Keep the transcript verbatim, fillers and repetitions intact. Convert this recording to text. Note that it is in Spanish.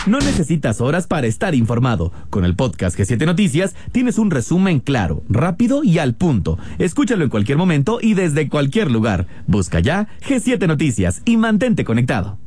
No necesitas horas para estar informado. Con el podcast G siete Noticias tienes un resumen claro, rápido y al punto. Escúchalo en cualquier momento y desde cualquier lugar. Busca ya G siete Noticias y mantente conectado.